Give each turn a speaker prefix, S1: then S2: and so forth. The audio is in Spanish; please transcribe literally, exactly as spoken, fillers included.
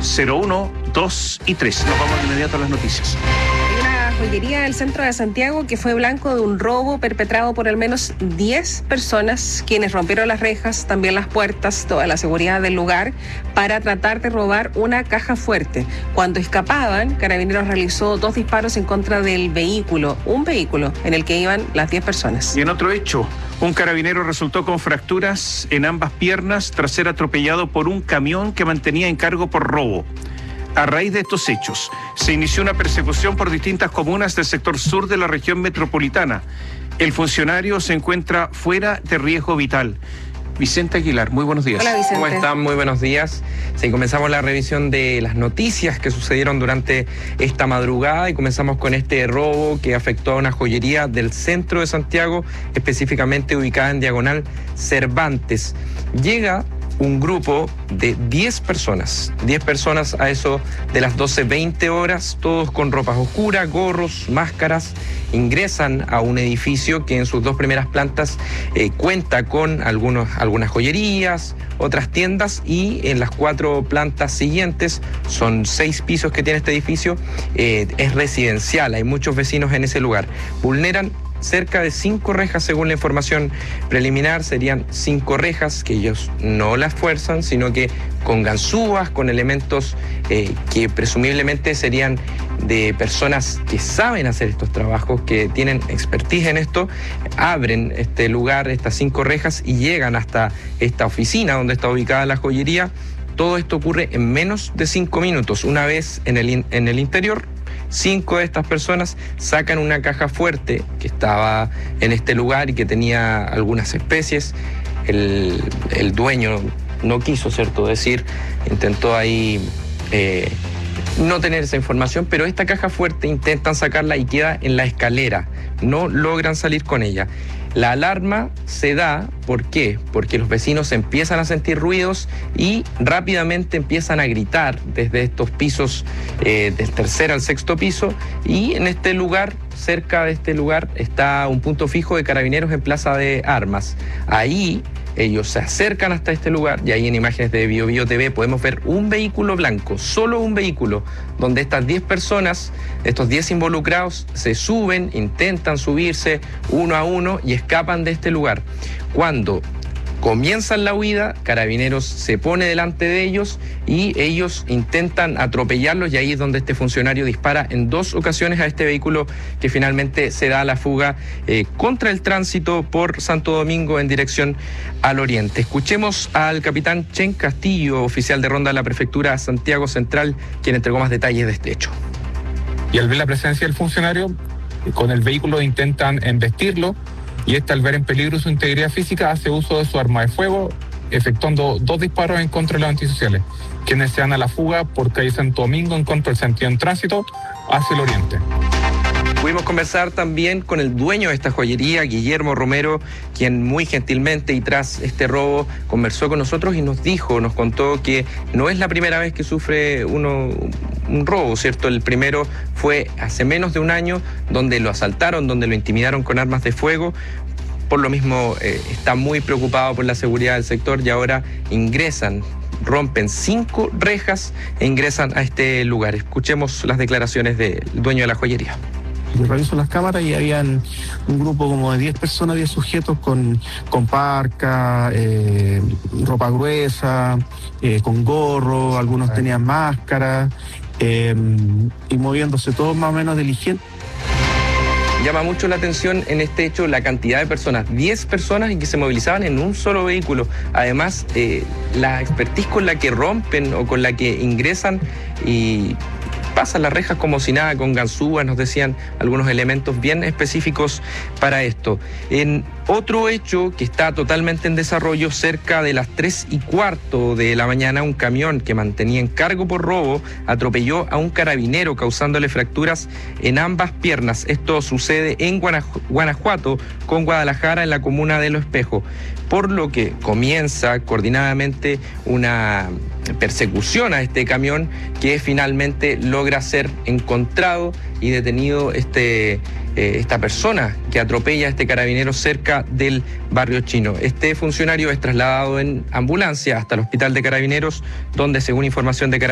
S1: cero uno, dos y tres. Nos vamos de inmediato a las noticias.
S2: Hay una joyería del centro de Santiago que fue blanco de un robo perpetrado por al menos diez personas, quienes rompieron las rejas, también las puertas, toda la seguridad del lugar, para tratar de robar una caja fuerte. Cuando escapaban, Carabineros realizó dos disparos en contra del vehículo, un vehículo en el que iban las diez personas.
S1: Y en otro hecho, un carabinero resultó con fracturas en ambas piernas tras ser atropellado por un camión que mantenía en cargo por robo. A raíz de estos hechos, se inició una persecución por distintas comunas del sector sur de la región metropolitana. El funcionario se encuentra fuera de riesgo vital. Vicente Aguilar, muy buenos días.
S2: Hola, Vicente.
S3: ¿Cómo están? Muy buenos días. Sí, comenzamos la revisión de las noticias que sucedieron durante esta madrugada y comenzamos con este robo que afectó a una joyería del centro de Santiago, específicamente ubicada en Diagonal Cervantes. Llega un grupo de diez personas, diez personas a eso de las doce veinte horas, todos con ropas oscuras, gorros, máscaras, ingresan a un edificio que en sus dos primeras plantas eh, cuenta con algunos, algunas joyerías, otras tiendas, y en las cuatro plantas siguientes, son seis pisos que tiene este edificio, eh, es residencial, hay muchos vecinos en ese lugar. Vulneran cerca de cinco rejas, según la información preliminar. Serían cinco rejas que ellos no las fuerzan, sino que con ganzúas, con elementos eh, que presumiblemente serían de personas que saben hacer estos trabajos, que tienen expertise en esto, abren este lugar, estas cinco rejas, y llegan hasta esta oficina donde está ubicada la joyería. Todo esto ocurre en menos de cinco minutos. Una vez en el, in- en el interior, cinco de estas personas sacan una caja fuerte que estaba en este lugar y que tenía algunas especies. El, el dueño no quiso, ¿cierto?, decir, intentó ahí eh, no tener esa información, pero esta caja fuerte intentan sacarla y queda en la escalera. No logran salir con ella. La alarma se da, ¿por qué? Porque los vecinos empiezan a sentir ruidos y rápidamente empiezan a gritar desde estos pisos, eh, del tercer al sexto piso, y en este lugar, cerca de este lugar, está un punto fijo de Carabineros en Plaza de Armas. Ahí ellos se acercan hasta este lugar, y ahí en imágenes de Bio Bio T V podemos ver un vehículo blanco, solo un vehículo, donde estas diez personas, estos diez involucrados, se suben, intentan subirse uno a uno y escapan de este lugar. Cuando comienzan la huida, Carabineros se pone delante de ellos y ellos intentan atropellarlos, y ahí es donde este funcionario dispara en dos ocasiones a este vehículo, que finalmente se da a la fuga eh, contra el tránsito por Santo Domingo en dirección al oriente. Escuchemos al capitán Chen Castillo, oficial de ronda de la prefectura Santiago Central, quien entregó más detalles de este hecho.
S4: Y al ver la presencia del funcionario, con el vehículo intentan embestirlo, y este, al ver en peligro su integridad física, hace uso de su arma de fuego, efectuando dos disparos en contra de los antisociales, quienes se dan a la fuga por calle Santo Domingo en contra del sentido en tránsito hacia el oriente.
S3: Pudimos conversar también con el dueño de esta joyería, Guillermo Romero, quien muy gentilmente y tras este robo conversó con nosotros y nos dijo, nos contó que no es la primera vez que sufre uno un robo, ¿cierto? El primero fue hace menos de un año, donde lo asaltaron, donde lo intimidaron con armas de fuego. Por lo mismo eh, está muy preocupado por la seguridad del sector, y ahora ingresan, rompen cinco rejas e ingresan a este lugar. Escuchemos las declaraciones del dueño de la joyería.
S5: Yo reviso las cámaras y habían un grupo como de diez personas, diez sujetos con, con parca, eh, ropa gruesa, eh, con gorro, algunos tenían máscara, eh, y moviéndose todos más o menos diligentes.
S3: Llama mucho la atención en este hecho la cantidad de personas, diez personas, y que se movilizaban en un solo vehículo. Además, eh, la expertise con la que rompen o con la que ingresan y pasan las rejas como si nada, con ganzúas, nos decían algunos elementos bien específicos para esto. En otro hecho que está totalmente en desarrollo, cerca de las tres y cuarto de la mañana, un camión que mantenía en cargo por robo atropelló a un carabinero, causándole fracturas en ambas piernas. Esto sucede en Guanajuato con Guadalajara, en la comuna de Lo Espejo, por lo que comienza coordinadamente una persecución a este camión, que finalmente logra ser encontrado y detenido este, eh, esta persona que atropella a este carabinero cerca del barrio chino. Este funcionario es trasladado en ambulancia hasta el hospital de Carabineros, donde, según información de Carabineros,